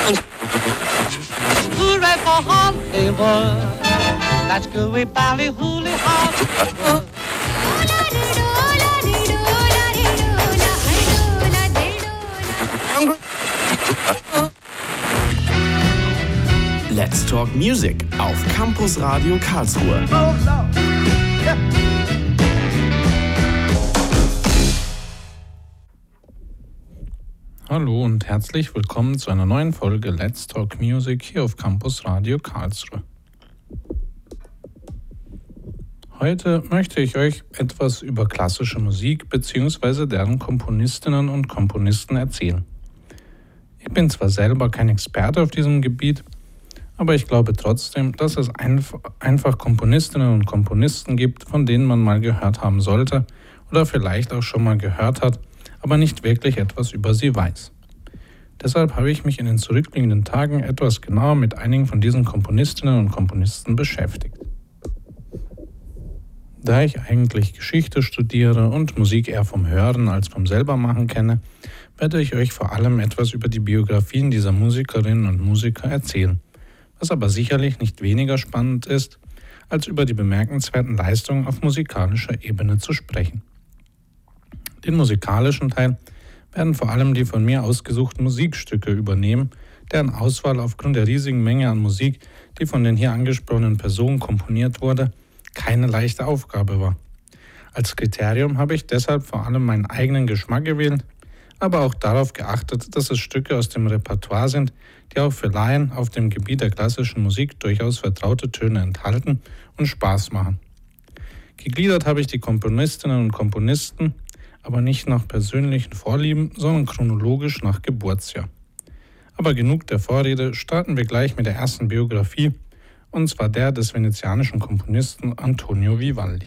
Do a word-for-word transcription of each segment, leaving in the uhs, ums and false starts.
Hooray for Hollywood. That's good, we ballyhooly hard. Let's Talk Music auf Campus Radio Karlsruhe. Hallo und herzlich willkommen zu einer neuen Folge Let's Talk Music hier auf Campus Radio Karlsruhe. Heute möchte ich euch etwas über klassische Musik bzw. deren Komponistinnen und Komponisten erzählen. Ich bin zwar selber kein Experte auf diesem Gebiet, aber ich glaube trotzdem, dass es einfach Komponistinnen und Komponisten gibt, von denen man mal gehört haben sollte oder vielleicht auch schon mal gehört hat, aber nicht wirklich etwas über sie weiß. Deshalb habe ich mich in den zurückliegenden Tagen etwas genauer mit einigen von diesen Komponistinnen und Komponisten beschäftigt. Da ich eigentlich Geschichte studiere und Musik eher vom Hören als vom Selbermachen kenne, werde ich euch vor allem etwas über die Biografien dieser Musikerinnen und Musiker erzählen, was aber sicherlich nicht weniger spannend ist, als über die bemerkenswerten Leistungen auf musikalischer Ebene zu sprechen. Den musikalischen Teil werden vor allem die von mir ausgesuchten Musikstücke übernehmen, deren Auswahl aufgrund der riesigen Menge an Musik, die von den hier angesprochenen Personen komponiert wurde, keine leichte Aufgabe war. Als Kriterium habe ich deshalb vor allem meinen eigenen Geschmack gewählt, aber auch darauf geachtet, dass es Stücke aus dem Repertoire sind, die auch für Laien auf dem Gebiet der klassischen Musik durchaus vertraute Töne enthalten und Spaß machen. Gegliedert habe ich die Komponistinnen und Komponisten, aber nicht nach persönlichen Vorlieben, sondern chronologisch nach Geburtsjahr. Aber genug der Vorrede, starten wir gleich mit der ersten Biografie, und zwar der des venezianischen Komponisten Antonio Vivaldi.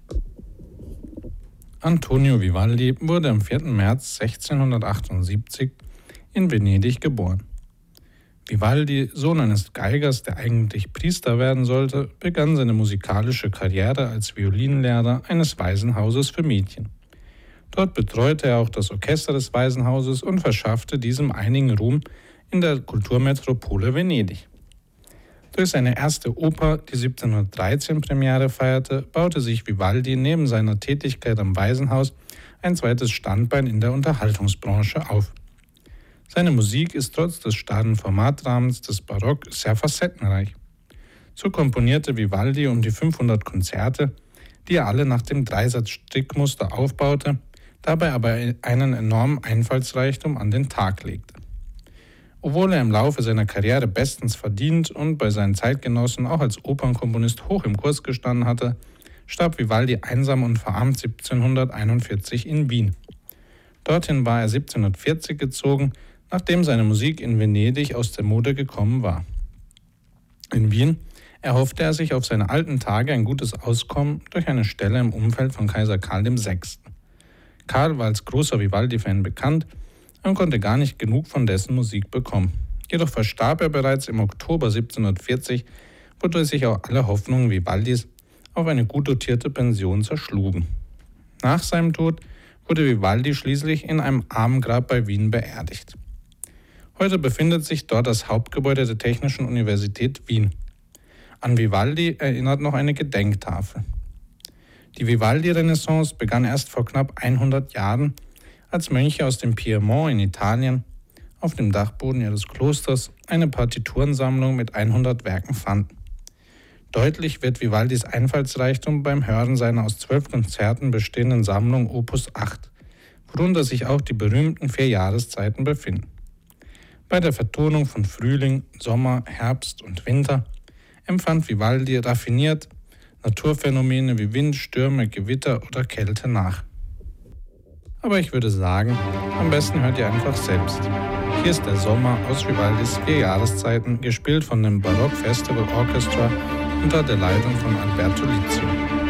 Antonio Vivaldi wurde am vierten März sechzehnhundertachtundsiebzig in Venedig geboren. Vivaldi, Sohn eines Geigers, der eigentlich Priester werden sollte, begann seine musikalische Karriere als Violinlehrer eines Waisenhauses für Mädchen. Dort betreute er auch das Orchester des Waisenhauses und verschaffte diesem einigen Ruhm in der Kulturmetropole Venedig. Durch seine erste Oper, die siebzehnhundertdreizehn Premiere feierte, baute sich Vivaldi neben seiner Tätigkeit am Waisenhaus ein zweites Standbein in der Unterhaltungsbranche auf. Seine Musik ist trotz des starren Formatrahmens des Barock sehr facettenreich. So komponierte Vivaldi um die fünfhundert Konzerte, die er alle nach dem Dreisatz-Strickmuster aufbaute, dabei aber einen enormen Einfallsreichtum an den Tag legte. Obwohl er im Laufe seiner Karriere bestens verdient und bei seinen Zeitgenossen auch als Opernkomponist hoch im Kurs gestanden hatte, starb Vivaldi einsam und verarmt siebzehnhunderteinundvierzig in Wien. Dorthin war er siebzehnhundertvierzig gezogen, nachdem seine Musik in Venedig aus der Mode gekommen war. In Wien erhoffte er sich auf seine alten Tage ein gutes Auskommen durch eine Stelle im Umfeld von Kaiser Karl der Sechste. Karl war als großer Vivaldi-Fan bekannt und konnte gar nicht genug von dessen Musik bekommen. Jedoch verstarb er bereits im Oktober siebzehnhundertvierzig, wodurch sich auch alle Hoffnungen Vivaldis auf eine gut dotierte Pension zerschlugen. Nach seinem Tod wurde Vivaldi schließlich in einem Armengrab bei Wien beerdigt. Heute befindet sich dort das Hauptgebäude der Technischen Universität Wien. An Vivaldi erinnert noch eine Gedenktafel. Die Vivaldi-Renaissance begann erst vor knapp hundert Jahren, als Mönche aus dem Piemont in Italien auf dem Dachboden ihres Klosters eine Partiturensammlung mit hundert Werken fanden. Deutlich wird Vivaldis Einfallsreichtum beim Hören seiner aus zwölf Konzerten bestehenden Sammlung Opus acht, worunter sich auch die berühmten vier Jahreszeiten befinden. Bei der Vertonung von Frühling, Sommer, Herbst und Winter empfand Vivaldi raffiniert Naturphänomene wie Wind, Stürme, Gewitter oder Kälte nach. Aber ich würde sagen, am besten hört ihr einfach selbst. Hier ist der Sommer aus Vivaldis vier Jahreszeiten, gespielt von dem Baroque Festival Orchestra unter der Leitung von Alberto Lizio.